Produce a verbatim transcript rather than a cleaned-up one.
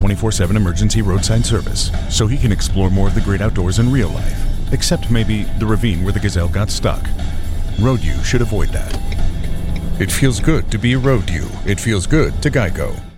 twenty-four seven emergency roadside service, so he can explore more of the great outdoors in real life. Except maybe the ravine where the gazelle got stuck. Road U should avoid that. It feels good to be a Road U. It feels good to Geico.